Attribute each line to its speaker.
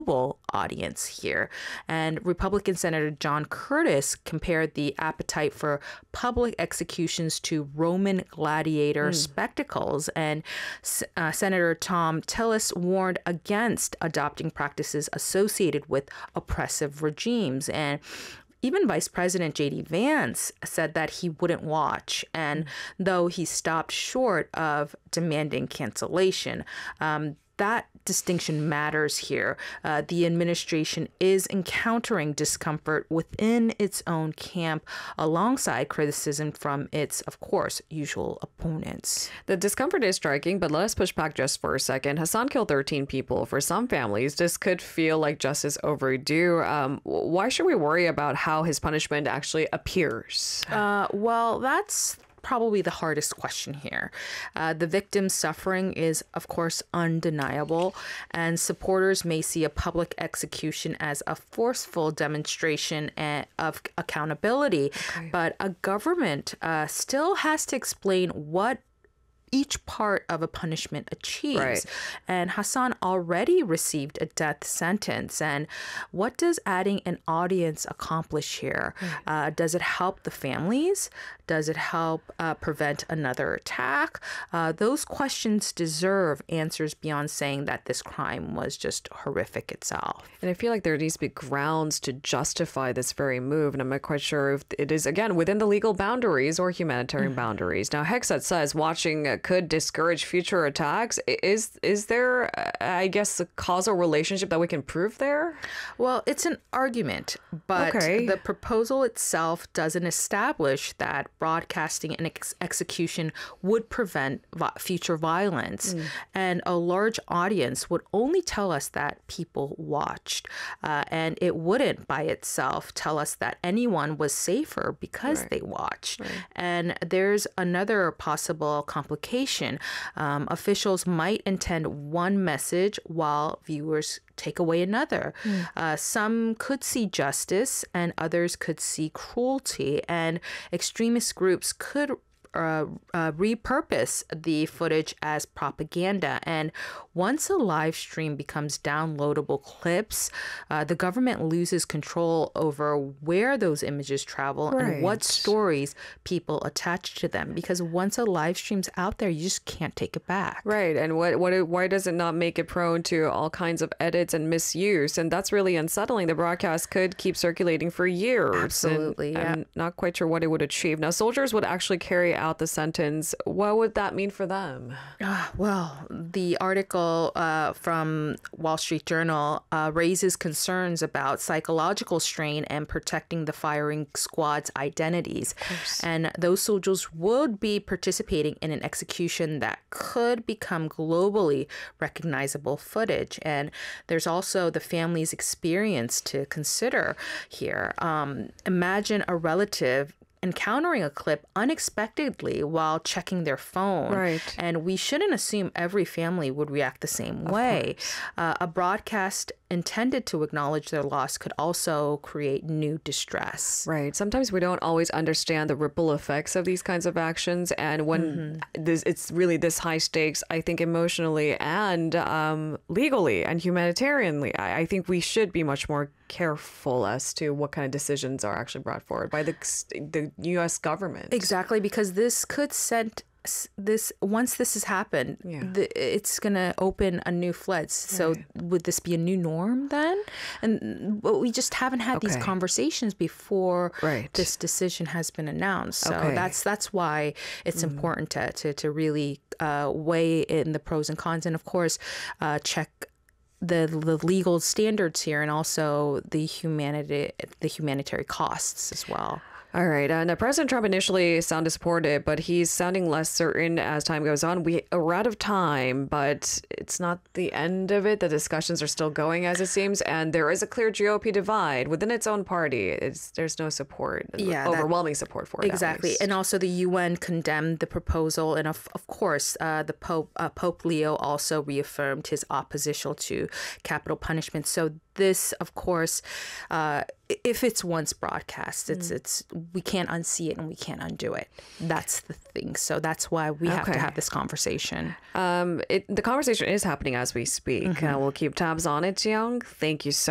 Speaker 1: audience here. And Republican Senator John Curtis compared the appetite for public executions to Roman gladiator spectacles. And Senator Tom Tillis warned against adopting practices associated with oppressive regimes. And even Vice President J.D. Vance said that he wouldn't watch, and though he stopped short of demanding cancellation, that distinction matters here. The administration is encountering discomfort within its own camp alongside criticism from its, of course, usual opponents.
Speaker 2: The discomfort is striking, but let us push back just for a second. Hassan killed 13 people. For some families, this could feel like justice overdue. Why should we worry about how his punishment actually appears?
Speaker 1: Well, that's probably the hardest question here. The victim's suffering is, of course, undeniable, and supporters may see a public execution as a forceful demonstration of accountability. Okay. But a government still has to explain what each part of a punishment achieves. Right. And Hassan already received a death sentence. And what does adding an audience accomplish here? Right. Does it help the families? Does it help prevent another attack? Those questions deserve answers beyond saying that this crime was just horrific itself.
Speaker 2: And I feel like there needs to be grounds to justify this very move. And I'm not quite sure if it is, again, within the legal boundaries or humanitarian boundaries. Now, Hexat says watching could discourage future attacks. Is there, I guess, a causal relationship that we can prove there?
Speaker 1: Well, it's an argument, but the proposal itself doesn't establish that broadcasting and execution would prevent future violence. And a large audience would only tell us that people watched. And it wouldn't by itself tell us that anyone was safer because they watched. Right. And there's another possible complication. Officials might intend one message while viewers take away another. Some could see justice and others could see cruelty, and extremist groups could repurpose the footage as propaganda. And once a live stream becomes downloadable clips, the government loses control over where those images travel and what stories people attach to them. Because once a live stream's out there, you just can't take it back.
Speaker 2: Right. And why does it not make it prone to all kinds of edits and misuse? And that's really unsettling. The broadcast could keep circulating for years.
Speaker 1: Absolutely.
Speaker 2: And I'm not quite sure what it would achieve. Now, soldiers would actually carry out the sentence. What would that mean for them?
Speaker 1: Well, the article from Wall Street Journal raises concerns about psychological strain and protecting the firing squad's identities. And those soldiers would be participating in an execution that could become globally recognizable footage. And there's also the family's experience to consider here. Imagine a relative encountering a clip unexpectedly while checking their phone. Right. And we shouldn't assume every family would react the same way. A broadcast intended to acknowledge their loss could also create new distress.
Speaker 2: Right. Sometimes we don't always understand the ripple effects of these kinds of actions. And when it's really this high stakes, I think emotionally and legally and humanitarianly, I think we should be much more careful as to what kind of decisions are actually brought forward by the U.S. government.
Speaker 1: Exactly, because this could send once this has happened, it's going to open a new flood. So would this be a new norm then? But we just haven't had these conversations before this decision has been announced. So that's why it's important to really weigh in the pros and cons, and of course check the legal standards here, and also the humanitarian costs as well.
Speaker 2: All right. Now, President Trump initially sounded supportive, but he's sounding less certain as time goes on. We're out of time, but it's not the end of it. The discussions are still going, as it seems, and there is a clear GOP divide within its own party. There's no support, overwhelming support for it.
Speaker 1: Exactly. And also the UN condemned the proposal. And of course, the Pope Leo also reaffirmed his opposition to capital punishment. So this, of course, if it's once broadcast, it's we can't unsee it and we can't undo it. That's the thing. So that's why we have to have this conversation.
Speaker 2: The conversation is happening as we speak. We'll keep tabs on it, Jiyoung. Thank you so